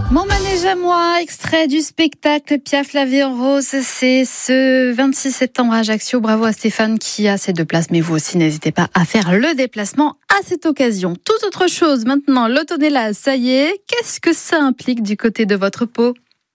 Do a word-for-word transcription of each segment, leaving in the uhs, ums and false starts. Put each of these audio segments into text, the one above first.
Mon manège à moi, extrait du spectacle Piaf la vie en rose, c'est ce vingt-six septembre à Ajaccio. Bravo à Stéphane qui a ces deux places, mais vous aussi n'hésitez pas à faire le déplacement à cette occasion. Toute autre chose maintenant, l'automne est là, ça y est. Qu'est-ce que ça implique du côté de votre peau ?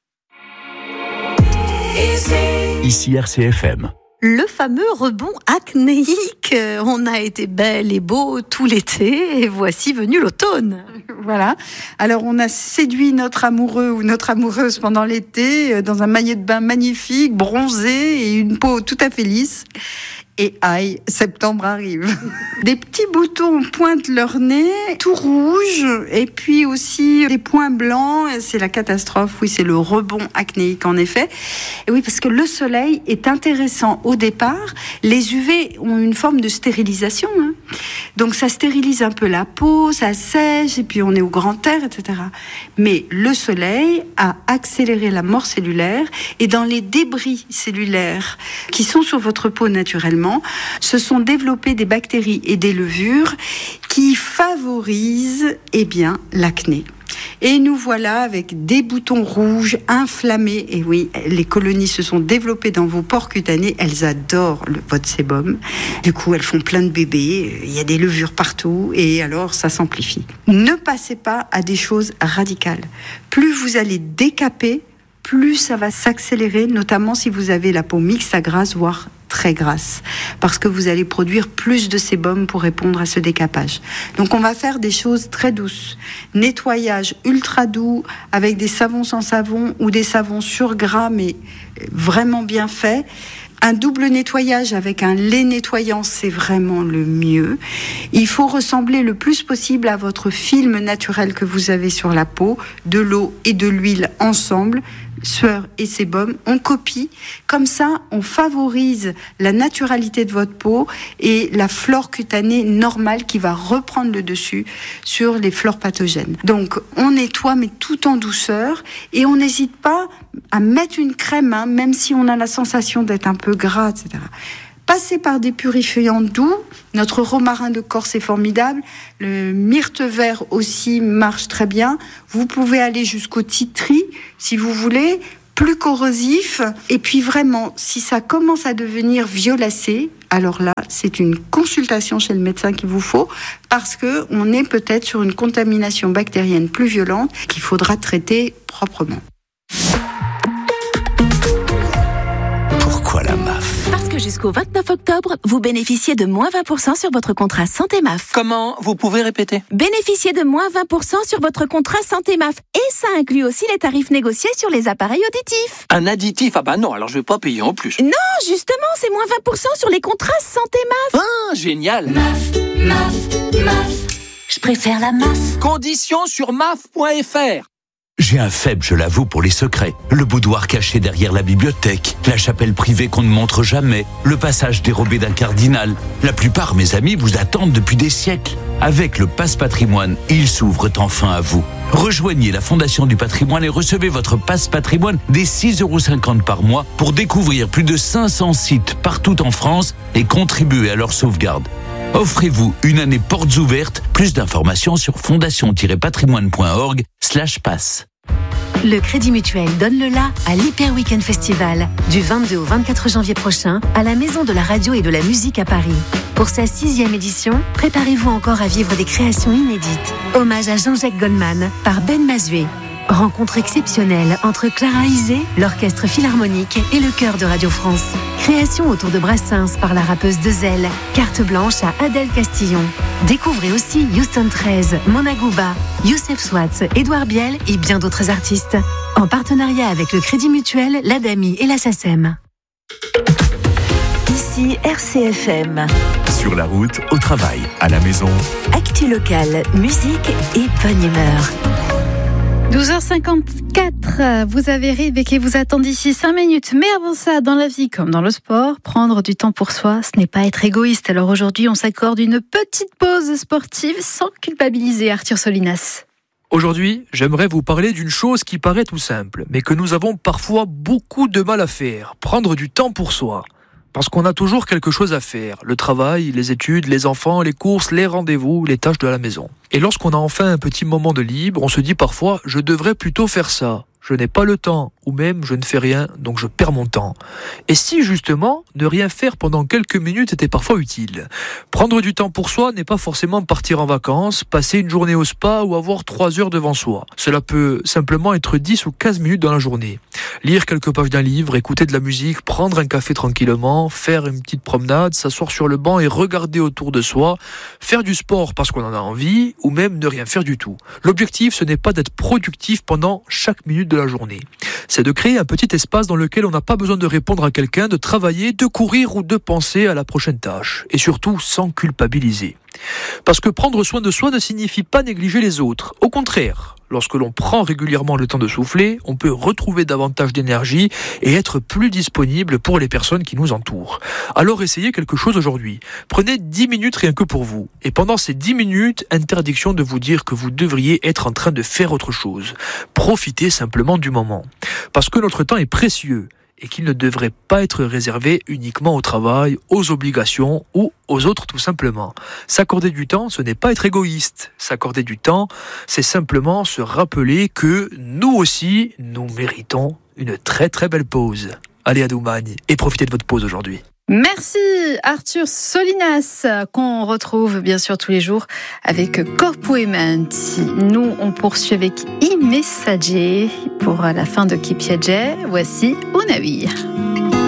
Ici R C F M. Le fameux rebond acnéique. On a été belle et beau tout l'été et voici venu l'automne. Voilà. Alors on a séduit notre amoureux ou notre amoureuse pendant l'été dans un maillot de bain magnifique, bronzé et une peau tout à fait lisse. Et aïe, septembre arrive. Des petits boutons pointent leur nez, tout rouge, et puis aussi des points blancs. C'est la catastrophe. Oui, c'est le rebond acnéique en effet. Et oui, parce que le soleil est intéressant au départ. Les U V ont une forme de stérilisation, hein. Donc ça stérilise un peu la peau, ça sèche, et puis on est au grand air, et cetera. Mais le soleil a accéléré la mort cellulaire, et dans les débris cellulaires qui sont sur votre peau naturellement, se sont développées des bactéries et des levures qui favorisent eh bien, l'acné. Et nous voilà avec des boutons rouges inflammés. Et oui, les colonies se sont développées dans vos pores cutanés. Elles adorent le, votre sébum. Du coup, elles font plein de bébés. Il y a des levures partout. Et alors, ça s'amplifie. Ne passez pas à des choses radicales. Plus vous allez décaper, plus ça va s'accélérer, notamment si vous avez la peau mixte à grasse, voire très grasse, parce que vous allez produire plus de sébum pour répondre à ce décapage. Donc on va faire des choses très douces. Nettoyage ultra doux avec des savons sans savon ou des savons sur gras mais vraiment bien faits. Un double nettoyage avec un lait nettoyant, c'est vraiment le mieux. Il faut ressembler le plus possible à votre film naturel que vous avez sur la peau, de l'eau et de l'huile ensemble, sueur et sébum. On copie. Comme ça, on favorise la naturalité de votre peau et la flore cutanée normale qui va reprendre le dessus sur les flores pathogènes. Donc, on nettoie, mais tout en douceur. Et on n'hésite pas à mettre une crème, hein, même si on a la sensation d'être un peu gras, et cetera. Passez par des purifiants doux. Notre romarin de Corse est formidable. Le myrte vert aussi marche très bien. Vous pouvez aller jusqu'au titri, si vous voulez, plus corrosif. Et puis vraiment, si ça commence à devenir violacé, alors là, c'est une consultation chez le médecin qu'il vous faut, parce que on est peut-être sur une contamination bactérienne plus violente qu'il faudra traiter proprement. Pourquoi la M A F ? Parce que jusqu'au vingt-neuf octobre, vous bénéficiez de moins vingt pour cent sur votre contrat Santé M A F. Comment ? Vous pouvez répéter ? Bénéficiez de moins vingt pour cent sur votre contrat Santé M A F. Et ça inclut aussi les tarifs négociés sur les appareils auditifs. Un additif ? Ah bah non, alors je vais pas payer en plus. Non, justement, c'est moins vingt pour cent sur les contrats Santé M A F. Ah, génial ! M A F, M A F, M A F. Je préfère la M A F. Conditions sur M A F point F R. J'ai un faible, je l'avoue, pour les secrets. Le boudoir caché derrière la bibliothèque, la chapelle privée qu'on ne montre jamais, le passage dérobé d'un cardinal. La plupart, mes amis, vous attendent depuis des siècles. Avec le Passe Patrimoine, ils s'ouvrent enfin à vous. Rejoignez la Fondation du Patrimoine et recevez votre Passe Patrimoine dès six euros cinquante par mois pour découvrir plus de cinq cents sites partout en France et contribuer à leur sauvegarde. Offrez-vous une année portes ouvertes. Plus d'informations sur fondation-patrimoine point org slash passe. Le Crédit Mutuel donne le la à l'Hyper Weekend Festival du vingt-deux au vingt-quatre janvier prochain à la Maison de la Radio et de la Musique à Paris. Pour sa sixième édition, préparez-vous encore à vivre des créations inédites. Hommage à Jean-Jacques Goldman par Ben Mazué. Rencontre exceptionnelle entre Clara Isé, l'Orchestre Philharmonique et le Chœur de Radio France. Création autour de Brassens par la rappeuse Dezel. Carte blanche à Adèle Castillon. Découvrez aussi Houston treize, Mona Gouba, Youssef Swatz, Édouard Biel et bien d'autres artistes. En partenariat avec le Crédit Mutuel, l'Adami et la SACEM. Ici R C F M. Sur la route, au travail, à la maison. Actu locale, musique et bonne humeur. douze heures cinquante-quatre, vous avez ri et qui vous attend d'ici cinq minutes. Mais avant ça, dans la vie comme dans le sport, prendre du temps pour soi, ce n'est pas être égoïste. Alors aujourd'hui, on s'accorde une petite pause sportive sans culpabiliser. Arthur Solinas. Aujourd'hui, j'aimerais vous parler d'une chose qui paraît tout simple, mais que nous avons parfois beaucoup de mal à faire, prendre du temps pour soi. Parce qu'on a toujours quelque chose à faire. Le travail, les études, les enfants, les courses, les rendez-vous, les tâches de la maison. Et lorsqu'on a enfin un petit moment de libre, on se dit parfois « je devrais plutôt faire ça ». Je n'ai pas le temps, ou même je ne fais rien, donc je perds mon temps. Et si justement, ne rien faire pendant quelques minutes était parfois utile. Prendre du temps pour soi n'est pas forcément partir en vacances, passer une journée au spa ou avoir trois heures devant soi. Cela peut simplement être dix ou quinze minutes dans la journée. Lire quelques pages d'un livre, écouter de la musique, prendre un café tranquillement, faire une petite promenade, s'asseoir sur le banc et regarder autour de soi, faire du sport parce qu'on en a envie, ou même ne rien faire du tout. L'objectif, ce n'est pas d'être productif pendant chaque minute de la journée. C'est de créer un petit espace dans lequel on n'a pas besoin de répondre à quelqu'un, de travailler, de courir ou de penser à la prochaine tâche. Et surtout, sans culpabiliser. Parce que prendre soin de soi ne signifie pas négliger les autres. Au contraire, lorsque l'on prend régulièrement le temps de souffler, on peut retrouver davantage d'énergie et être plus disponible pour les personnes qui nous entourent. Alors essayez quelque chose aujourd'hui. Prenez dix minutes rien que pour vous. Et pendant ces dix minutes, interdiction de vous dire que vous devriez être en train de faire autre chose. Profitez simplement du moment. Parce que notre temps est précieux et qu'il ne devrait pas être réservé uniquement au travail, aux obligations ou aux autres tout simplement. S'accorder du temps, ce n'est pas être égoïste. S'accorder du temps, c'est simplement se rappeler que nous aussi, nous méritons une très très belle pause. Allez à Doumagne et profitez de votre pause aujourd'hui. Merci Arthur Solinas, qu'on retrouve bien sûr tous les jours avec Corpo e Menti. Nous, on poursuit avec I Messager pour la fin de Chi Piace. Voici Una Via.